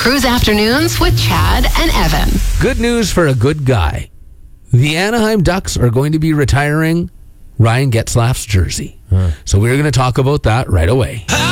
Cruise Afternoons with Chad and Evan. Good news for a good guy. The Anaheim Ducks are going to be retiring Ryan Getzlaf's jersey. So we're going to talk about that right away.